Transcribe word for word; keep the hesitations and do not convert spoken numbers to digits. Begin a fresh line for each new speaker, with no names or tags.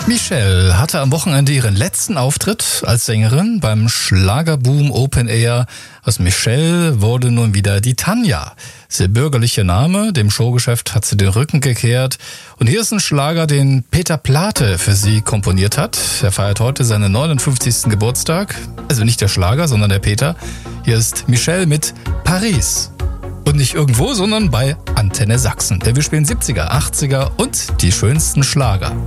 Michelle hatte am Wochenende ihren letzten Auftritt als Sängerin beim Schlagerboom Open Air. Aus Michelle wurde nun wieder die Tanja. Sehr bürgerlicher Name, dem Showgeschäft hat sie den Rücken gekehrt. Und hier ist ein Schlager, den Peter Plate für sie komponiert hat. Er feiert heute seinen neunundfünfzigsten Geburtstag. Also nicht der Schlager, sondern der Peter. Hier ist Michelle mit Paris. Und nicht irgendwo, sondern bei Antenne Sachsen. Denn wir spielen siebziger, achtziger und die schönsten Schlager.